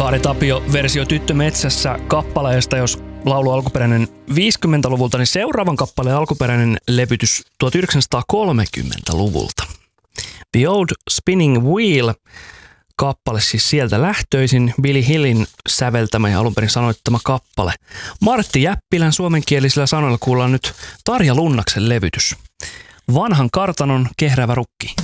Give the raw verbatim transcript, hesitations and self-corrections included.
Kaari Tapio versio Tyttömetsässä kappaleesta, jos laulu alkuperäinen viisikymmentäluvulta, niin seuraavan kappaleen alkuperäinen levytys tuhatyhdeksänsataakolmekymmentäluvulta. The Old Spinning Wheel kappale siis sieltä lähtöisin, Billy Hillin säveltämä ja alunperin sanoittama kappale. Martti Jäppilän suomenkielisillä sanoilla kuullaan nyt Tarja Lunnaksen levytys. Vanhan kartanon kehräävä rukki.